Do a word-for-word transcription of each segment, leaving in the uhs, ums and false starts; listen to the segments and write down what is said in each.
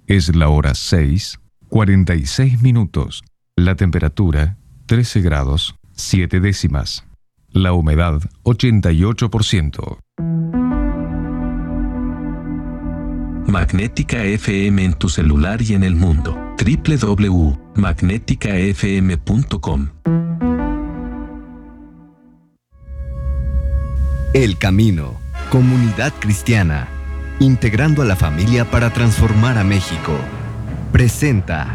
Es la hora seis, cuarenta y seis minutos. La temperatura, trece grados, siete décimas. La humedad, ochenta y ocho por ciento. Magnética F M en tu celular y en el mundo. doble u doble u doble u punto magnética f m punto com. El Camino, comunidad cristiana, integrando a la familia para transformar a México. Presenta.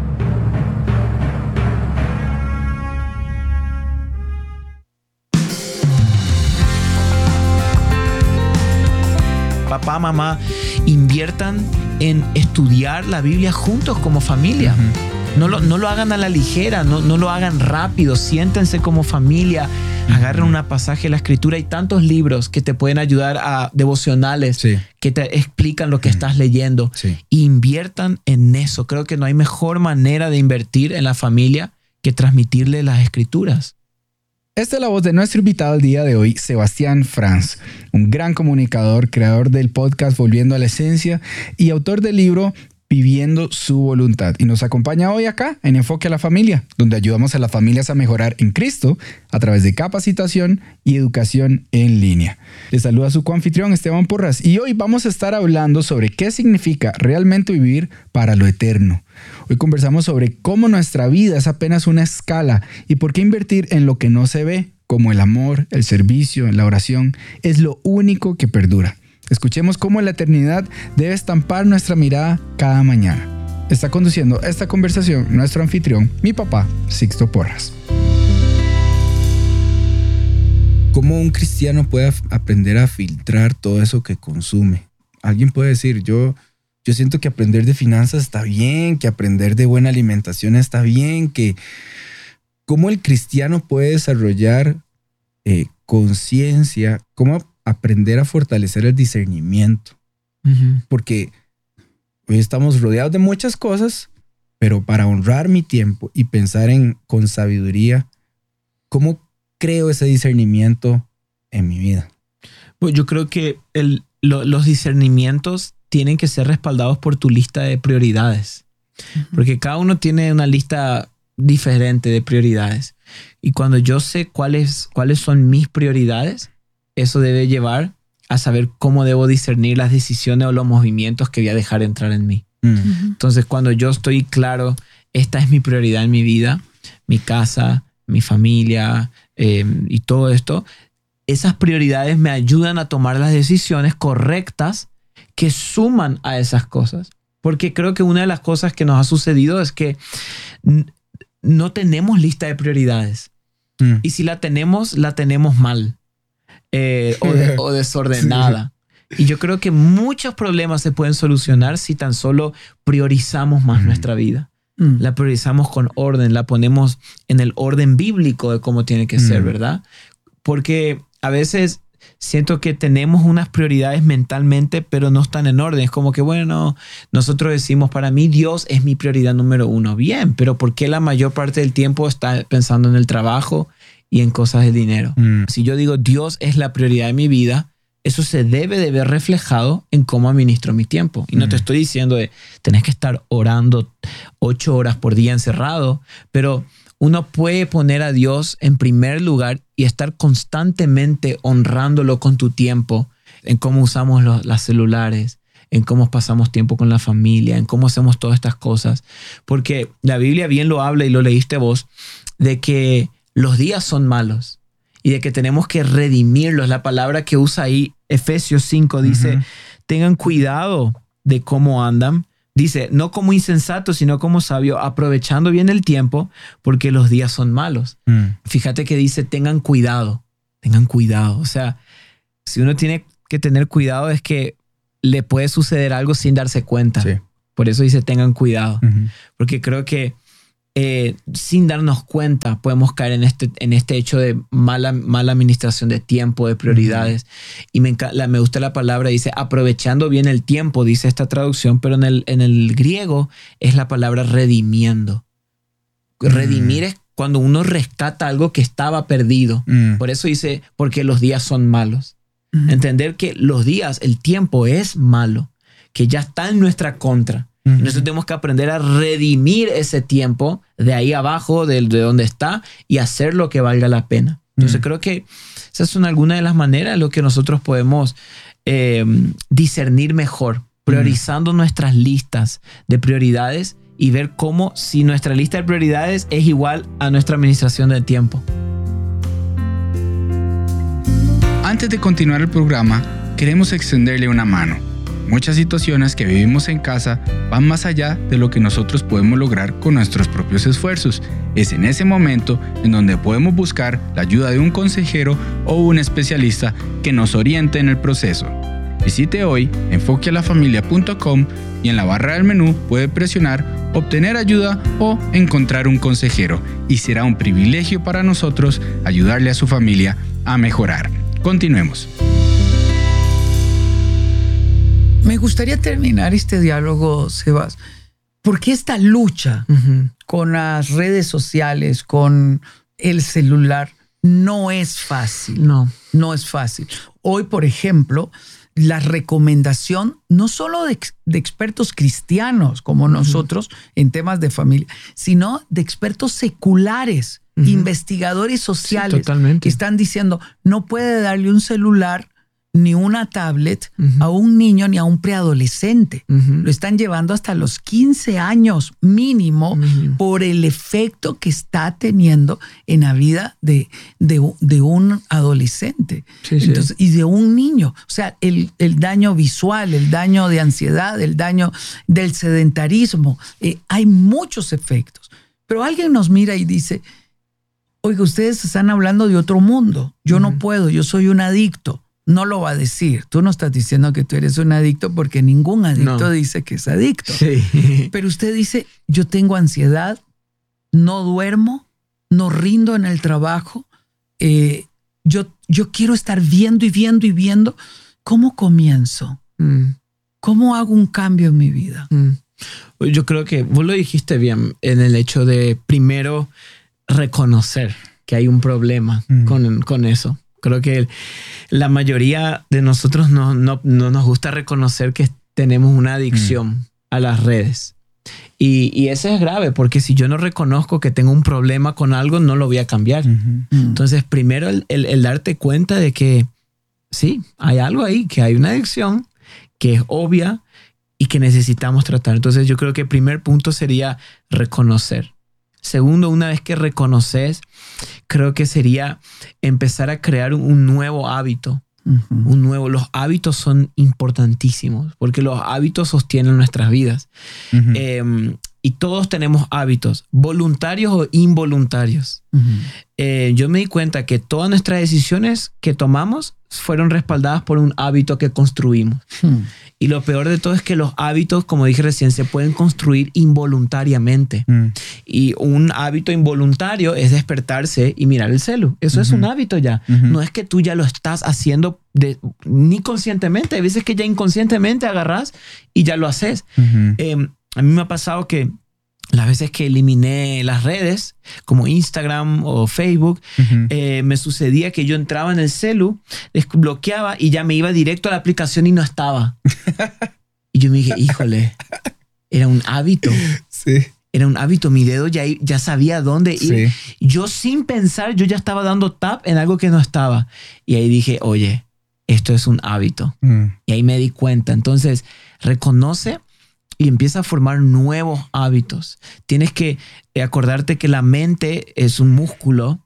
Papá, mamá, inviertan en estudiar la Biblia juntos como familia. Uh-huh. No lo, no lo hagan a la ligera, no, no lo hagan rápido. Siéntense como familia, uh-huh. Agarren un pasaje de la Escritura. Hay tantos libros que te pueden ayudar a devocionales, sí. que te explican lo que uh-huh. estás leyendo. Sí. Inviertan en eso. Creo que no hay mejor manera de invertir en la familia que transmitirle las Escrituras. Esta es la voz de nuestro invitado el día de hoy, Sebastián Franz, un gran comunicador, creador del podcast Volviendo a la Esencia y autor del libro Viviendo su Voluntad. Y nos acompaña hoy acá en Enfoque a la Familia, donde ayudamos a las familias a mejorar en Cristo a través de capacitación y educación en línea. Les saluda su coanfitrión Esteban Porras y hoy vamos a estar hablando sobre qué significa realmente vivir para lo eterno. Hoy conversamos sobre cómo nuestra vida es apenas una escala y por qué invertir en lo que no se ve, como el amor, el servicio, la oración, es lo único que perdura. Escuchemos cómo la eternidad debe estampar nuestra mirada cada mañana. Está conduciendo esta conversación nuestro anfitrión, mi papá, Sixto Porras. ¿Cómo un cristiano puede aprender a filtrar todo eso que consume? Alguien puede decir, yo... Yo siento que aprender de finanzas está bien, que aprender de buena alimentación está bien, que cómo el cristiano puede desarrollar eh, conciencia, cómo aprender a fortalecer el discernimiento. Uh-huh. Porque hoy estamos rodeados de muchas cosas, pero para honrar mi tiempo y pensar en con sabiduría, ¿cómo creo ese discernimiento en mi vida? Pues yo creo que el, lo, los discernimientos tienen que ser respaldados por tu lista de prioridades. Uh-huh. Porque cada uno tiene una lista diferente de prioridades. Y cuando yo sé cuáles, cuáles son mis prioridades, eso debe llevar a saber cómo debo discernir las decisiones o los movimientos que voy a dejar entrar en mí. Uh-huh. Entonces, cuando yo estoy claro, esta es mi prioridad en mi vida, mi casa, mi familia eh, y todo esto, esas prioridades me ayudan a tomar las decisiones correctas que suman a esas cosas. Porque creo que una de las cosas que nos ha sucedido es que n- no tenemos lista de prioridades. Mm. Y si la tenemos, la tenemos mal. Eh, o, de, o desordenada. Sí. Y yo creo que muchos problemas se pueden solucionar si tan solo priorizamos más mm. nuestra vida. Mm. La priorizamos con orden, la ponemos en el orden bíblico de cómo tiene que mm. ser, ¿verdad? Porque a veces siento que tenemos unas prioridades mentalmente, pero no están en orden. Es como que, bueno, nosotros decimos, para mí Dios es mi prioridad número uno. Bien, pero ¿por qué la mayor parte del tiempo está pensando en el trabajo y en cosas de dinero? Mm. Si yo digo Dios es la prioridad de mi vida, eso se debe de ver reflejado en cómo administro mi tiempo. Y no mm. te estoy diciendo de tenés que estar orando ocho horas por día encerrado, pero uno puede poner a Dios en primer lugar y estar constantemente honrándolo con tu tiempo, en cómo usamos los, las celulares, en cómo pasamos tiempo con la familia, en cómo hacemos todas estas cosas. Porque la Biblia bien lo habla y lo leíste vos, de que los días son malos y de que tenemos que redimirlos. La palabra que usa ahí, Efesios cinco, dice, uh-huh. tengan cuidado de cómo andan. Dice, no como insensato, sino como sabio, aprovechando bien el tiempo, porque los días son malos. Mm. Fíjate que dice, tengan cuidado, tengan cuidado. O sea, si uno tiene que tener cuidado es que le puede suceder algo sin darse cuenta. Sí. Por eso dice, tengan cuidado. Uh-huh. Porque creo que eh, sin darnos cuenta podemos caer en este, en este hecho de mala, mala administración de tiempo, de prioridades. Uh-huh. Y me, enca- la, me gusta la palabra, dice aprovechando bien el tiempo, dice esta traducción, pero en el, en el griego es la palabra redimiendo. Uh-huh. Redimir es cuando uno rescata algo que estaba perdido. Uh-huh. Por eso dice, porque los días son malos. Uh-huh. Entender que los días, el tiempo es malo, que ya está en nuestra contra. Uh-huh. Nosotros tenemos que aprender a redimir ese tiempo de ahí abajo, de, de donde está, y hacer lo que valga la pena. Entonces uh-huh. creo que esas son algunas de las maneras en las que nosotros podemos eh, discernir mejor, priorizando uh-huh. nuestras listas de prioridades y ver cómo si nuestra lista de prioridades es igual a nuestra administración del tiempo. Antes de continuar el programa, queremos extenderle una mano. Muchas situaciones que vivimos en casa van más allá de lo que nosotros podemos lograr con nuestros propios esfuerzos. Es en ese momento en donde podemos buscar la ayuda de un consejero o un especialista que nos oriente en el proceso. Visite hoy enfoque a la familia punto com y en la barra del menú puede presionar obtener ayuda o encontrar un consejero, y será un privilegio para nosotros ayudarle a su familia a mejorar. Continuemos. Me gustaría terminar este diálogo, Sebas, porque esta lucha uh-huh. con las redes sociales, con el celular, no es fácil. No. No es fácil. Hoy, por ejemplo, la recomendación, no solo de, de expertos cristianos como uh-huh. nosotros en temas de familia, sino de expertos seculares, uh-huh. investigadores sociales, sí, totalmente. Que están diciendo, no puede darle un celular ni una tablet uh-huh. a un niño ni a un preadolescente. Uh-huh. Lo están llevando hasta los quince años mínimo uh-huh. por el efecto que está teniendo en la vida de, de, de un adolescente sí, Entonces, sí. y de un niño. O sea, el, el daño visual, el daño de ansiedad, el daño del sedentarismo. Eh, hay muchos efectos. Pero alguien nos mira y dice, oiga, ustedes están hablando de otro mundo. Yo uh-huh. no puedo, yo soy un adicto. No lo va a decir. Tú no estás diciendo que tú eres un adicto porque ningún adicto no. dice que es adicto. Sí. Pero usted dice, yo tengo ansiedad, no duermo, no rindo en el trabajo, eh, yo, yo quiero estar viendo y viendo y viendo. ¿Cómo comienzo? Mm. ¿Cómo hago un cambio en mi vida? Mm. Yo creo que vos lo dijiste bien en el hecho de primero reconocer que hay un problema mm. con, con eso. Creo que la mayoría de nosotros no, no, no nos gusta reconocer que tenemos una adicción mm. a las redes. Y, y eso es grave, porque si yo no reconozco que tengo un problema con algo, no lo voy a cambiar. Uh-huh. Entonces, primero el, el, el darte cuenta de que sí, hay algo ahí, que hay una adicción que es obvia y que necesitamos tratar. Entonces, yo creo que el primer punto sería reconocer. Segundo, una vez que reconoces, creo que sería empezar a crear un nuevo hábito. Uh-huh. Un nuevo. Los hábitos son importantísimos porque los hábitos sostienen nuestras vidas. Uh-huh. Eh, y todos tenemos hábitos, voluntarios o involuntarios. Uh-huh. Eh, yo me di cuenta que todas nuestras decisiones que tomamos fueron respaldadas por un hábito que construimos. Uh-huh. Y lo peor de todo es que los hábitos, como dije recién, se pueden construir involuntariamente. Uh-huh. Y un hábito involuntario es despertarse y mirar el celu. Eso uh-huh. es un hábito ya. Uh-huh. No es que tú ya lo estás haciendo de, ni conscientemente. Hay veces que ya inconscientemente agarras y ya lo haces. Uh-huh. Eh, a mí me ha pasado que las veces que eliminé las redes, como Instagram o Facebook, uh-huh. eh, me sucedía que yo entraba en el celu, desbloqueaba y ya me iba directo a la aplicación y no estaba. Y yo me dije, híjole, era un hábito. Sí. Era un hábito. Mi dedo ya, ya sabía dónde ir. Sí. Yo sin pensar, yo ya estaba dando tap en algo que no estaba. Y ahí dije, oye, esto es un hábito. Mm. Y ahí me di cuenta. Entonces, reconoce y empieza a formar nuevos hábitos. Tienes que acordarte que la mente es un músculo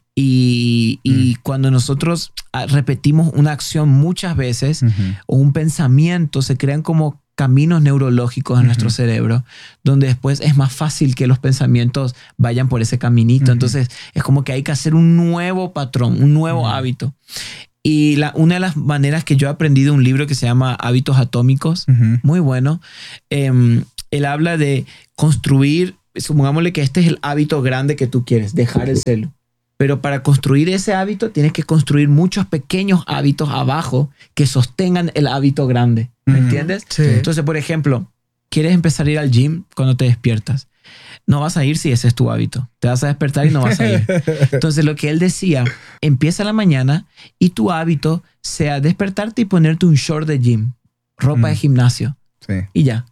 y, y mm. cuando nosotros repetimos una acción muchas veces uh-huh. o un pensamiento, se crean como caminos neurológicos en uh-huh. nuestro cerebro, donde después es más fácil que los pensamientos vayan por ese caminito. Uh-huh. Entonces es como que hay que hacer un nuevo patrón, un nuevo uh-huh. hábito. Y la, una de las maneras que yo he aprendido, un libro que se llama Hábitos Atómicos, uh-huh. muy bueno. Eh, él habla de construir, supongámosle que este es el hábito grande que tú quieres, dejar el celu. Pero para construir ese hábito tienes que construir muchos pequeños hábitos abajo que sostengan el hábito grande. ¿Me uh-huh. entiendes? Sí. Entonces, por ejemplo, quieres empezar a ir al gym cuando te despiertas. No vas a ir si ese es tu hábito. Te vas a despertar y no vas a ir. Entonces, lo que él decía, empieza la mañana y tu hábito sea despertarte y ponerte un short de gym, ropa mm. de gimnasio. Sí. Y ya.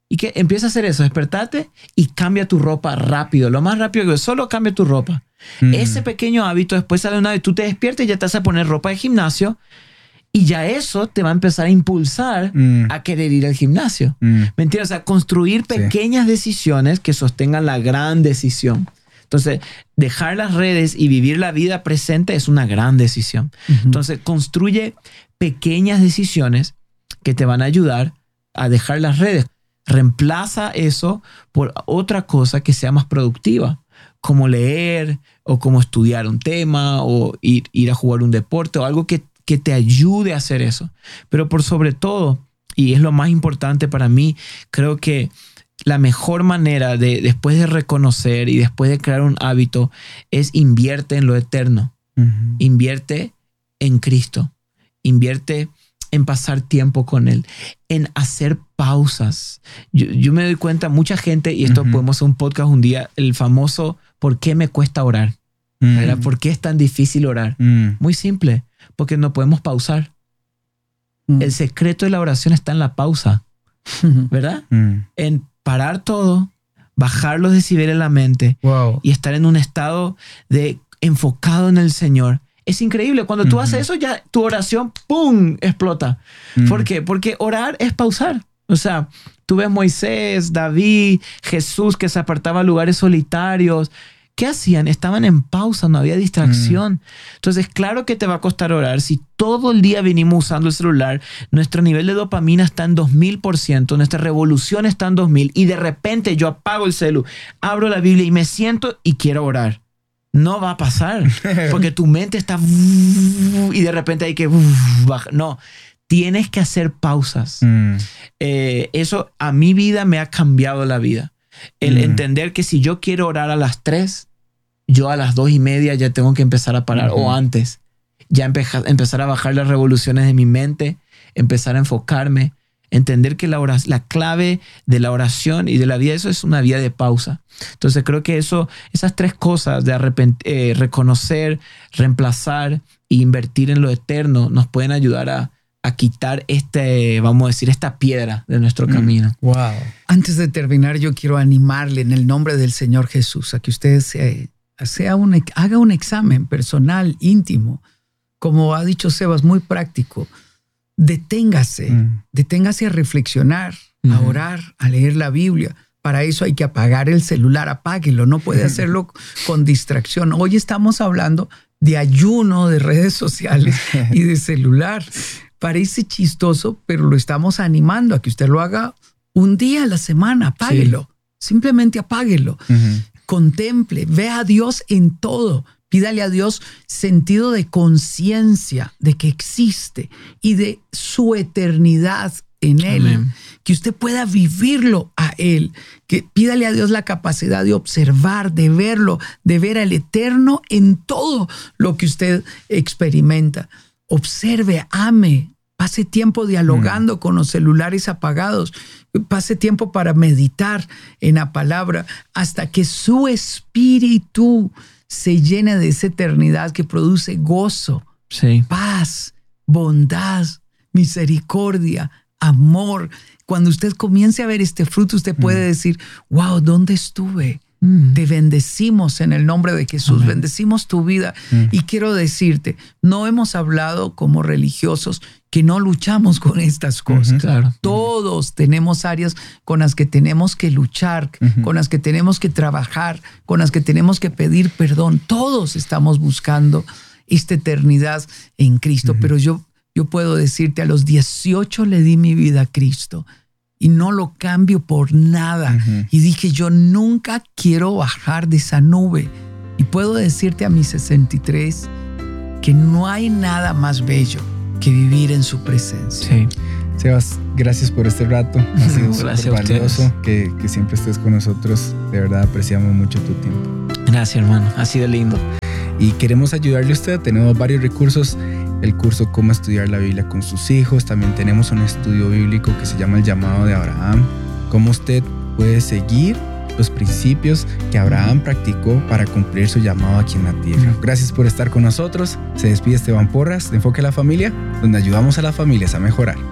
Y que empieza a hacer eso, despertate y cambia tu ropa rápido, lo más rápido que solo cambia tu ropa. Mm. Ese pequeño hábito después sale una vez, tú te despiertas y ya te vas a poner ropa de gimnasio y ya eso te va a empezar a impulsar mm. a querer ir al gimnasio. Mm. ¿Me entiendes? O sea, construir pequeñas sí. decisiones que sostengan la gran decisión. Entonces, dejar las redes y vivir la vida presente es una gran decisión. Uh-huh. Entonces, construye pequeñas decisiones que te van a ayudar a dejar las redes. Reemplaza eso por otra cosa que sea más productiva, como leer o como estudiar un tema o ir, ir a jugar un deporte o algo que, que te ayude a hacer eso. Pero por sobre todo, y es lo más importante para mí, creo que la mejor manera de, después de reconocer y después de crear un hábito, es invierte en lo eterno. Uh-huh. Invierte en Cristo. Invierte en pasar tiempo con Él, en hacer pausas. Yo, yo me doy cuenta, mucha gente, y esto uh-huh. podemos hacer un podcast un día, el famoso ¿por qué me cuesta orar? Uh-huh. ¿Por qué es tan difícil orar? Uh-huh. Muy simple, porque no podemos pausar. Uh-huh. El secreto de la oración está en la pausa, uh-huh. ¿verdad? Uh-huh. En parar todo, bajar los decibeles en la mente wow. y estar en un estado de enfocado en el Señor. Es increíble. Cuando tú uh-huh. haces eso, ya tu oración, ¡pum!, explota. Uh-huh. ¿Por qué? Porque orar es pausar. O sea, tú ves Moisés, David, Jesús, que se apartaba a lugares solitarios. ¿Qué hacían? Estaban en pausa, no había distracción. Uh-huh. Entonces, claro que te va a costar orar. Si todo el día venimos usando el celular, nuestro nivel de dopamina está en dos mil por ciento, nuestra revolución está en dos mil, y de repente yo apago el celu, abro la Biblia y me siento y quiero orar. No va a pasar, porque tu mente está y de repente hay que bajar. No, tienes que hacer pausas. Mm. Eh, eso a mi vida me ha cambiado la vida. El mm. entender que si yo quiero orar a las tres, yo a las dos y media ya tengo que empezar a parar, mm-hmm. o antes. Ya empe- empezar a bajar las revoluciones de mi mente, empezar a enfocarme, entender que la, oración, la clave de la oración y de la vida, eso es una vida de pausa. Entonces creo que eso, esas tres cosas de arrepent- eh, reconocer, reemplazar e invertir en lo eterno nos pueden ayudar a, a quitar este, vamos a decir, esta piedra de nuestro mm. camino. Wow. Antes de terminar, yo quiero animarle en el nombre del Señor Jesús a que usted sea, sea un, haga un examen personal, íntimo, como ha dicho Sebas, muy práctico. Deténgase, mm. deténgase a reflexionar, mm. a orar, a leer la Biblia. Para eso hay que apagar el celular, apáguelo, no puede hacerlo con distracción. Hoy estamos hablando de ayuno de redes sociales y de celular. Parece chistoso, pero lo estamos animando a que usted lo haga un día a la semana, apáguelo. Sí. Simplemente apáguelo. Uh-huh. Contemple, vea a Dios en todo. Pídale a Dios sentido de conciencia de que existe y de su eternidad en Él. Amén. Que usted pueda vivirlo a Él. Que pídale a Dios la capacidad de observar, de verlo, de ver al Eterno en todo lo que usted experimenta. Observe, ame, pase tiempo dialogando mm. con los celulares apagados, pase tiempo para meditar en la palabra hasta que su espíritu se llena de esa eternidad que produce gozo, sí. paz, bondad, misericordia, amor. Cuando usted comience a ver este fruto, usted puede mm. decir, wow, ¿dónde estuve? Mm. Te bendecimos en el nombre de Jesús, Amén. Bendecimos tu vida. Mm. Y quiero decirte, no hemos hablado como religiosos que no luchamos con estas cosas. Uh-huh. Claro. Todos uh-huh. tenemos áreas con las que tenemos que luchar, uh-huh. con las que tenemos que trabajar, con las que tenemos que pedir perdón. Todos estamos buscando esta eternidad en Cristo. Uh-huh. Pero yo, yo puedo decirte, a los dieciocho le di mi vida a Cristo y no lo cambio por nada. Uh-huh. Y dije, yo nunca quiero bajar de esa nube. Y puedo decirte a mis sesenta y tres que no hay nada más bello que vivir en su presencia. Sí. Sebas, gracias por este rato. Ha sido súper valioso que, que siempre estés con nosotros. De verdad apreciamos mucho tu tiempo. Gracias, hermano. Ha sido lindo. Y queremos ayudarle a usted. Tenemos varios recursos. El curso Cómo estudiar la Biblia con sus hijos. También tenemos un estudio bíblico que se llama El llamado de Abraham. Cómo usted puede seguir los principios que Abraham practicó para cumplir su llamado aquí en la tierra. Gracias por estar con nosotros. Se despide Esteban Porras de Enfoque a la Familia, donde ayudamos a las familias a mejorar.